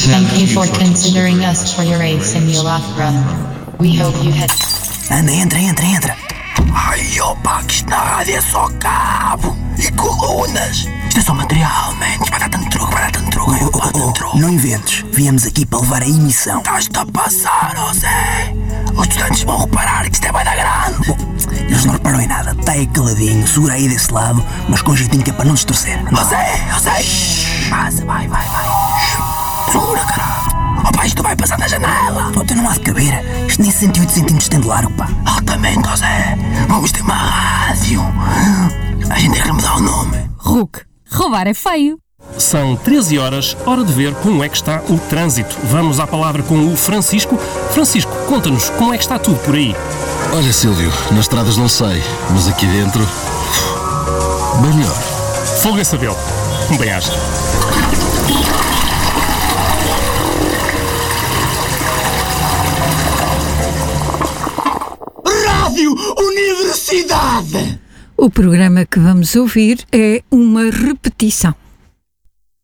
Thank you for considering us for your ace in your opera. We hope you had... Anda, entra. Ai, opa, que isto na rádio é só cabo e colunas. Isto é só material, man. Vai dar tanto truque. Não inventes. Viemos aqui para levar a emissão. Estás-te a passar, José. Os estudantes vão reparar que isto é bem da grande. Bom, eles não reparam em nada. Está aí caladinho, segura aí desse lado, mas com jeitinho que é para não distorcer. José. Passa, vai. Segura, caralho. Opa, isto vai passar da janela. Puta, não há de caber. Isto nem 108 centímetros tem de largo, pá. Altamente, José. Vamos ter uma rádio. A gente tem que mudar o nome. Hulk, roubar é feio. São 13 horas, hora de ver como é que está o trânsito. Vamos à palavra com o Francisco. Francisco, conta-nos como é que está tudo por aí. Olha, Silvio, nas estradas não sei, mas aqui dentro... bem melhor. Folga sabê-lo. Bem-aja. Rádio Universidade! O programa que vamos ouvir é uma repetição.